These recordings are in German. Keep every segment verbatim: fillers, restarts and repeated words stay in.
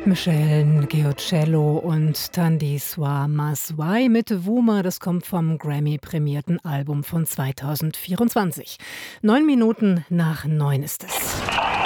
Michelle Ngiocello und Thandiswa Maswai mit Wuma, das kommt vom Grammy-prämierten Album von zweitausendvierundzwanzig. Neun Minuten nach neun ist es.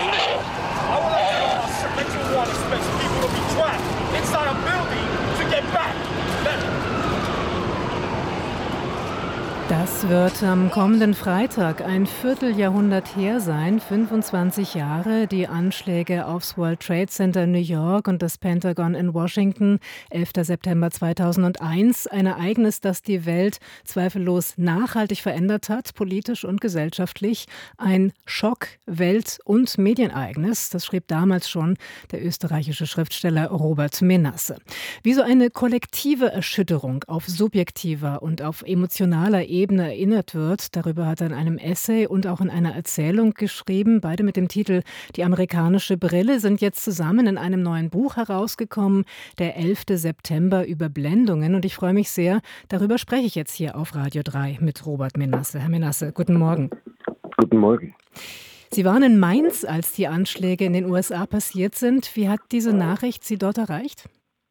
Das wird am kommenden Freitag ein Vierteljahrhundert her sein, fünfundzwanzig Jahre, die Anschläge aufs World Trade Center in New York und das Pentagon in Washington, elfter September zweitausendeins, ein Ereignis, das die Welt zweifellos nachhaltig verändert hat, politisch und gesellschaftlich. Ein Schock-, Welt- und Medienereignis, das schrieb damals schon der österreichische Schriftsteller Robert Menasse. Wie so eine kollektive Erschütterung auf subjektiver und auf emotionaler Ebene Ebene erinnert wird. Darüber hat er in einem Essay und auch in einer Erzählung geschrieben. Beide mit dem Titel Die amerikanische Brille sind jetzt zusammen in einem neuen Buch herausgekommen, der elfter September, Überblendungen. Und ich freue mich sehr, darüber spreche ich jetzt hier auf Radio drei mit Robert Menasse. Herr Menasse, guten Morgen. Guten Morgen. Sie waren in Mainz, als die Anschläge in den U S A passiert sind. Wie hat diese Nachricht Sie dort erreicht?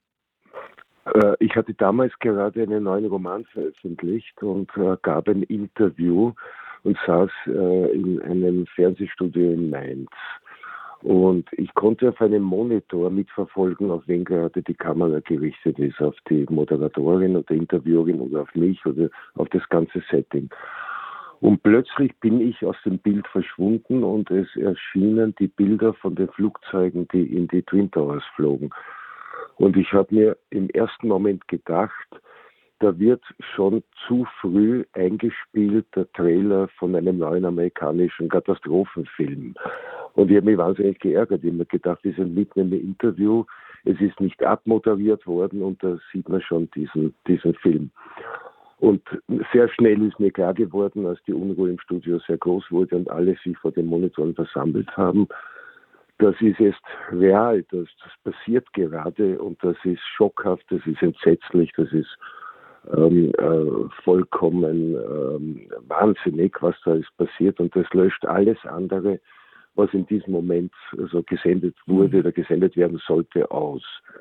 Ich hatte damals gerade einen neuen Roman veröffentlicht und gab ein Interview und saß in einem Fernsehstudio in Mainz. Und ich konnte auf einem Monitor mitverfolgen, auf wen gerade die Kamera gerichtet ist, auf die Moderatorin oder Interviewerin oder auf mich oder auf das ganze Setting. Und plötzlich bin ich aus dem Bild verschwunden und es erschienen die Bilder von den Flugzeugen, die in die Twin Towers flogen. Und ich habe mir im ersten Moment gedacht, da wird schon zu früh eingespielt der Trailer von einem neuen amerikanischen Katastrophenfilm. Und ich habe mich wahnsinnig geärgert. Ich habe mir gedacht, wir sind mitten im Interview, es ist nicht abmoderiert worden und da sieht man schon diesen, diesen Film. Und sehr schnell ist mir klar geworden, als die Unruhe im Studio sehr groß wurde und alle sich vor den Monitoren versammelt haben, das ist jetzt real, das, das passiert gerade und das ist schockhaft, das ist entsetzlich, das ist ähm, äh, vollkommen ähm, wahnsinnig, was da ist passiert und das löscht alles andere, was in diesem Moment also gesendet wurde oder gesendet werden sollte, aus.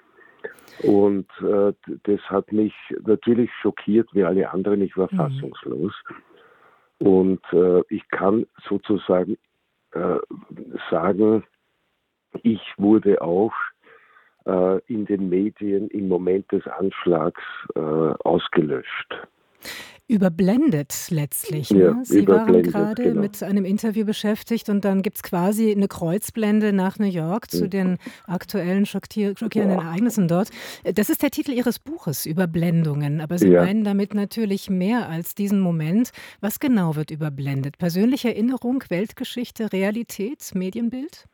Und äh, das hat mich natürlich schockiert, wie alle anderen, ich war fassungslos. Und äh, ich kann sozusagen äh, sagen, ich wurde auch äh, in den Medien im Moment des Anschlags äh, ausgelöscht. Überblendet letztlich. Ja, Ne? Sie waren überblendet, gerade genau. mit einem Interview beschäftigt und dann gibt es quasi eine Kreuzblende nach New York zu den aktuellen schockier- schockierenden Ereignissen dort. Das ist der Titel Ihres Buches, Überblendungen. Aber Sie Ja. meinen damit natürlich mehr als diesen Moment. Was genau wird überblendet? Persönliche Erinnerung, Weltgeschichte, Realität, Medienbild?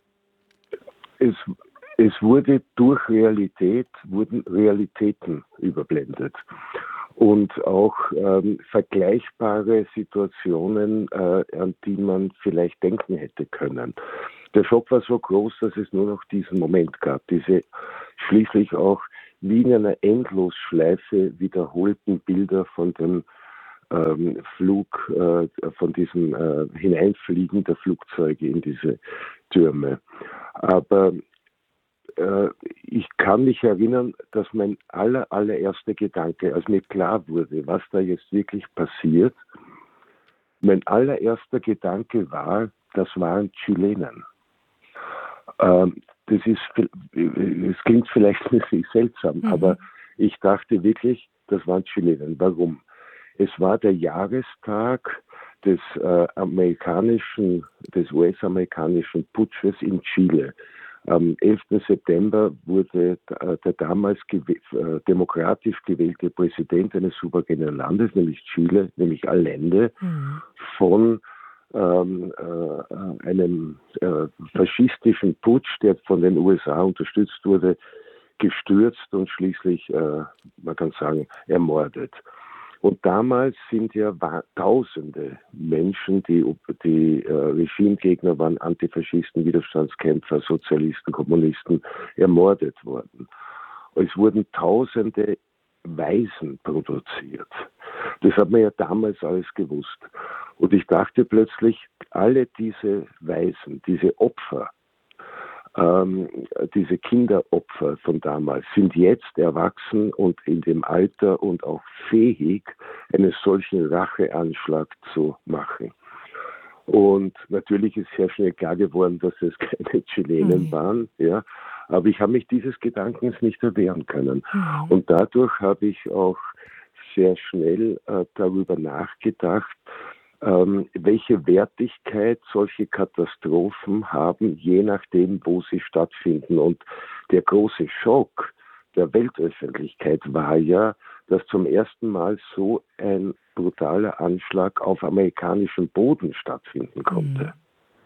Es, es wurde durch Realität, wurden Realitäten überblendet. Und auch ähm, vergleichbare Situationen, äh, an die man vielleicht denken hätte können. Der Schock war so groß, dass es nur noch diesen Moment gab. Diese schließlich auch wie in einer Endlosschleife wiederholten Bilder von dem ähm, Flug, äh, von diesem äh, Hineinfliegen der Flugzeuge in diese Türme. Aber äh, ich kann mich erinnern, dass mein aller, allererster Gedanke, als mir klar wurde, was da jetzt wirklich passiert, mein allererster Gedanke war, das waren Chilenen. Ähm, das ist, es klingt vielleicht ein bisschen seltsam, mhm. aber ich dachte wirklich, das waren Chilenen. Warum? Es war der Jahrestag des äh, amerikanischen, des U S-amerikanischen Putsches in Chile. Am elften September wurde äh, der damals gew- äh, demokratisch gewählte Präsident eines souveränen Landes, nämlich Chile, nämlich Allende, mhm. von ähm, äh, einem äh, faschistischen Putsch, der von den U S A unterstützt wurde, gestürzt und schließlich, äh, man kann sagen, ermordet. Und damals sind ja tausende Menschen, die, die äh, Regimegegner waren, Antifaschisten, Widerstandskämpfer, Sozialisten, Kommunisten, ermordet worden. Es wurden tausende Waisen produziert. Das hat man ja damals alles gewusst. Und ich dachte plötzlich, alle diese Waisen, diese Opfer, ähm, diese Kinderopfer von damals sind jetzt erwachsen und in dem Alter und auch fähig, einen solchen Racheanschlag zu machen. Und natürlich ist sehr schnell klar geworden, dass es keine Chilenen mhm. waren, ja. Aber ich habe mich dieses Gedankens nicht erwehren können. Mhm. Und dadurch habe ich auch sehr schnell äh, darüber nachgedacht, ähm, welche Wertigkeit solche Katastrophen haben, je nachdem, wo sie stattfinden. Und der große Schock der Weltöffentlichkeit war ja, dass zum ersten Mal so ein brutaler Anschlag auf amerikanischem Boden stattfinden konnte. Mhm.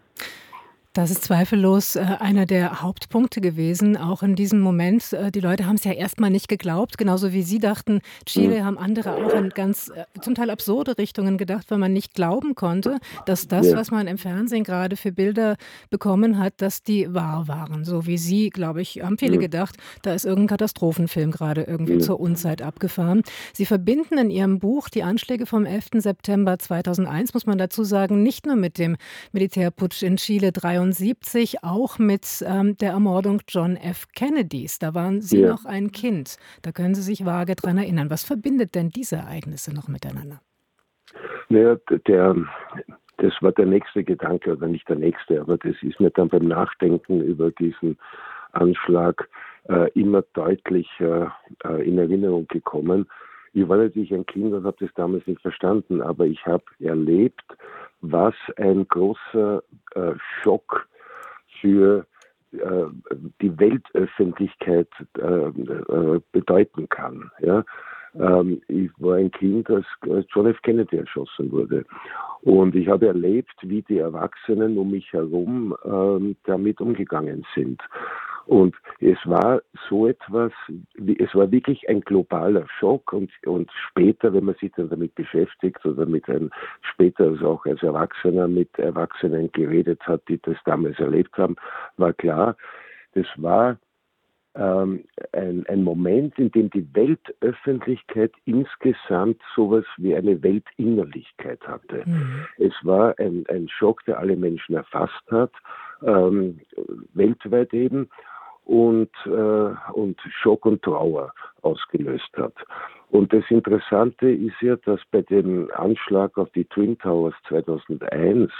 Das ist zweifellos äh, einer der Hauptpunkte gewesen, auch in diesem Moment. Äh, die Leute haben es ja erstmal nicht geglaubt, genauso wie Sie dachten. Chile mhm. haben andere auch in ganz äh, zum Teil absurde Richtungen gedacht, weil man nicht glauben konnte, dass das, ja. was man im Fernsehen gerade für Bilder bekommen hat, dass die wahr waren. So wie Sie, glaube ich, haben viele mhm. gedacht, da ist irgendein Katastrophenfilm gerade irgendwie mhm. zur Unzeit abgefahren. Sie verbinden in Ihrem Buch die Anschläge vom elften September zweitausendeins, muss man dazu sagen, nicht nur mit dem Militärputsch in Chile dreiundsiebzig, auch mit ähm, der Ermordung John F. Kennedys. Da waren Sie ja. noch ein Kind. Da können Sie sich vage dran erinnern. Was verbindet denn diese Ereignisse noch miteinander? Naja, der, das war der nächste Gedanke, oder nicht der nächste, aber das ist mir dann beim Nachdenken über diesen Anschlag äh, immer deutlicher äh, in Erinnerung gekommen. Ich war natürlich ein Kind und habe das damals nicht verstanden, aber ich habe erlebt, was ein großer äh, Schock für äh, die Weltöffentlichkeit äh, äh, bedeuten kann. Ja? Ähm, ich war ein Kind, als John F. Kennedy erschossen wurde. Und ich habe erlebt, wie die Erwachsenen um mich herum äh, damit umgegangen sind. Und es war so etwas, es war wirklich ein globaler Schock und, und später, wenn man sich dann damit beschäftigt oder mit einem, später also auch als Erwachsener mit Erwachsenen geredet hat, die das damals erlebt haben, war klar, das war ähm, ein, ein Moment, in dem die Weltöffentlichkeit insgesamt sowas wie eine Weltinnerlichkeit hatte. Mhm. Es war ein, ein Schock, der alle Menschen erfasst hat, ähm, weltweit eben, und, äh, und Schock und Trauer ausgelöst hat. Und das Interessante ist ja, dass bei dem Anschlag auf die Twin Towers zweitausendeins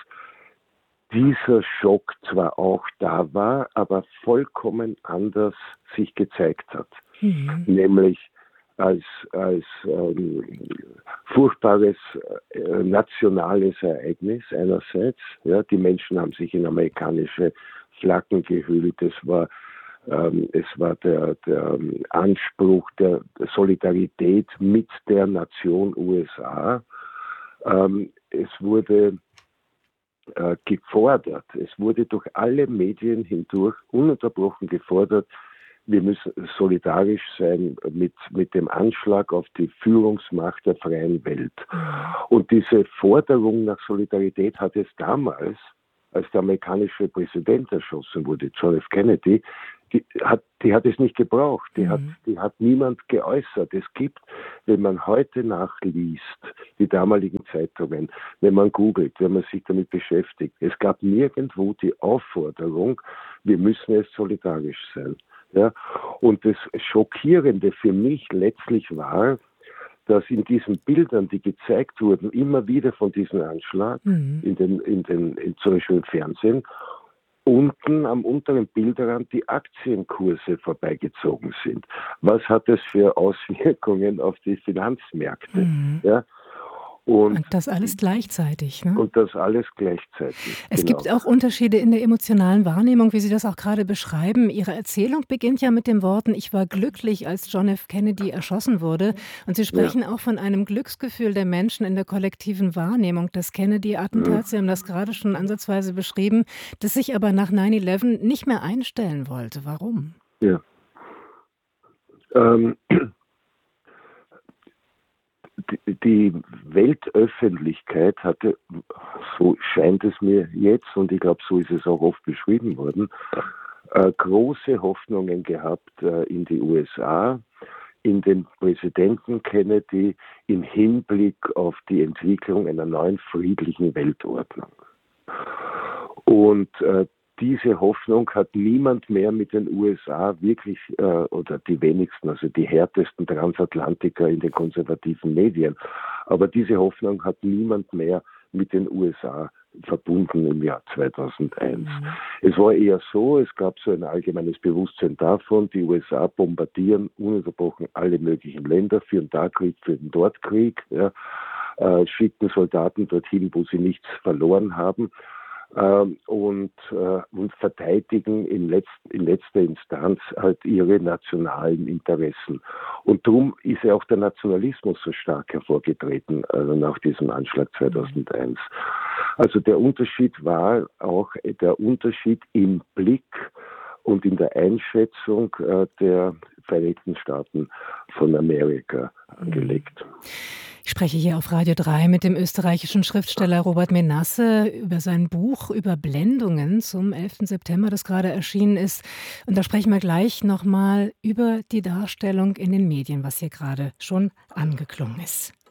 dieser Schock zwar auch da war, aber vollkommen anders sich gezeigt hat. Mhm. Nämlich als, als ähm, furchtbares äh, nationales Ereignis einerseits. Ja, die Menschen haben sich in amerikanische Flaggen gehüllt. Es war, ähm, es war der, der Anspruch der Solidarität mit der Nation U S A. Ähm, es wurde äh, gefordert, es wurde durch alle Medien hindurch ununterbrochen gefordert, wir müssen solidarisch sein mit, mit dem Anschlag auf die Führungsmacht der freien Welt. Und diese Forderung nach Solidarität hat es damals, als der amerikanische Präsident erschossen wurde, John F. Kennedy, die hat, die hat es nicht gebraucht. Die, mhm. hat, die hat niemand geäußert. Es gibt, wenn man heute nachliest, die damaligen Zeitungen, wenn man googelt, wenn man sich damit beschäftigt, es gab nirgendwo die Aufforderung, wir müssen jetzt solidarisch sein. Ja, und das Schockierende für mich letztlich war, dass in diesen Bildern, die gezeigt wurden, immer wieder von diesem Anschlag, mhm. in den, in den, in, zum Beispiel im Fernsehen, unten am unteren Bildrand die Aktienkurse vorbeigezogen sind. Was hat das für Auswirkungen auf die Finanzmärkte? Mhm. Ja? Und, und das alles gleichzeitig, ne? Und das alles gleichzeitig. Es genau. gibt auch Unterschiede in der emotionalen Wahrnehmung, wie Sie das auch gerade beschreiben. Ihre Erzählung beginnt ja mit den Worten, ich war glücklich, als John F. Kennedy erschossen wurde. Und Sie sprechen ja. auch von einem Glücksgefühl der Menschen in der kollektiven Wahrnehmung des Kennedy-Attentats. Mhm. Sie haben das gerade schon ansatzweise beschrieben, das sich aber nach neun elf nicht mehr einstellen wollte. Warum? Ja. Ähm. Die Weltöffentlichkeit hatte, so scheint es mir jetzt, und ich glaube, so ist es auch oft beschrieben worden, äh, große Hoffnungen gehabt äh, in die U S A, in den Präsidenten Kennedy im Hinblick auf die Entwicklung einer neuen friedlichen Weltordnung. Und äh, diese Hoffnung hat niemand mehr mit den U S A wirklich, äh, oder die wenigsten, also die härtesten Transatlantiker in den konservativen Medien. Aber diese Hoffnung hat niemand mehr mit den U S A verbunden im Jahr zweitausendeins. Mhm. Es war eher so, es gab so ein allgemeines Bewusstsein davon, die U S A bombardieren ununterbrochen alle möglichen Länder, führen da Krieg, führen dort Krieg, ja, äh, schicken Soldaten dorthin, wo sie nichts verloren haben. Und, äh, und verteidigen in, letzt, in letzter Instanz halt ihre nationalen Interessen. Und darum ist ja auch der Nationalismus so stark hervorgetreten, also nach diesem Anschlag zweitausendeins. Also der Unterschied war auch der Unterschied im Blick und in der Einschätzung äh, der Vereinigten Staaten von Amerika angelegt. Ich spreche hier auf Radio drei mit dem österreichischen Schriftsteller Robert Menasse über sein Buch Überblendungen zum elften September, das gerade erschienen ist. Und da sprechen wir gleich nochmal über die Darstellung in den Medien, was hier gerade schon angeklungen ist.